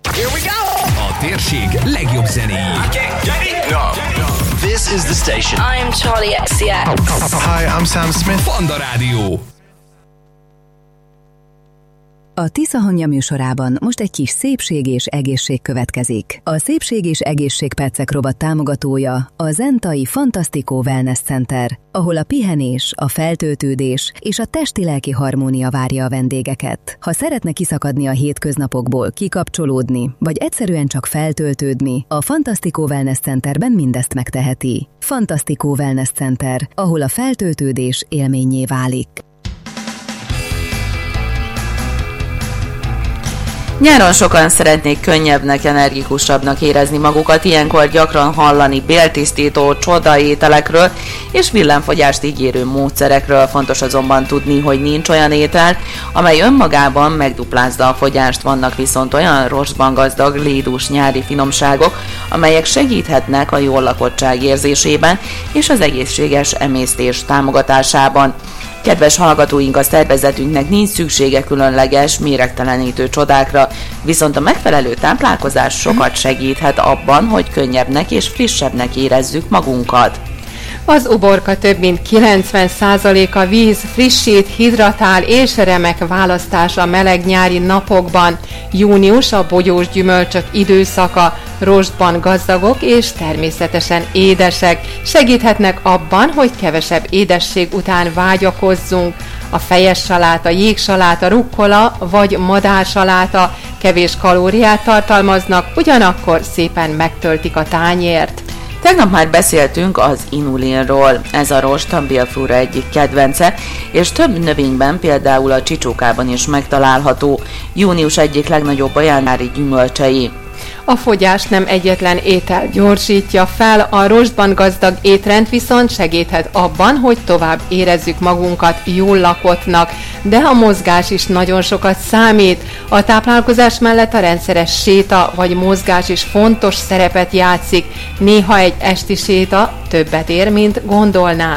Here we go! A térség legjobb zenéi. This is the station. I'm Charlie XCX. Hi, I'm Sam Smith. Panda Rádió. A Tisza Hangja műsorában most egy kis szépség és egészség következik. A Szépség és Egészségpercek rovat támogatója a Zentai Fantastico Wellness Center, ahol a pihenés, a feltöltődés és a testi-lelki harmónia várja a vendégeket. Ha szeretne kiszakadni a hétköznapokból, kikapcsolódni, vagy egyszerűen csak feltöltődni, a Fantastico Wellness Centerben mindezt megteheti. Fantastico Wellness Center, ahol a feltöltődés élménnyé válik. Nyáron sokan szeretnék könnyebbnek, energikusabbnak érezni magukat, ilyenkor gyakran hallani béltisztító, csodaételekről és villámfogyást ígérő módszerekről. Fontos azonban tudni, hogy nincs olyan étel, amely önmagában megduplázza a fogyást. Vannak viszont olyan rostban gazdag, lédús nyári finomságok, amelyek segíthetnek a jól lakottság érzésében és az egészséges emésztés támogatásában. Kedves hallgatóink, a szervezetünknek nincs szüksége különleges, méregtelenítő csodákra, viszont a megfelelő táplálkozás sokat segíthet abban, hogy könnyebbnek és frissebbnek érezzük magunkat. Az uborka több mint 90%-a víz, frissít, hidratál és remek választás a meleg nyári napokban. Június a bogyós gyümölcsök időszaka, rostban gazdagok és természetesen édesek. Segíthetnek abban, hogy kevesebb édesség után vágyakozzunk. A fejes saláta, jégsaláta, rukkola vagy madársaláta kevés kalóriát tartalmaznak, ugyanakkor szépen megtöltik a tányért. Tegnap már beszéltünk az inulinról. Ez a rost a bélflóra egyik kedvence, és több növényben, például a csicsókában is megtalálható. Június egyik legnagyobb ajánlári gyümölcsei. A fogyás nem egyetlen étel gyorsítja fel, a rostban gazdag étrend viszont segíthet abban, hogy tovább érezzük magunkat jól lakottnak, de a mozgás is nagyon sokat számít. A táplálkozás mellett a rendszeres séta vagy mozgás is fontos szerepet játszik. Néha egy esti séta többet ér, mint gondolnánk.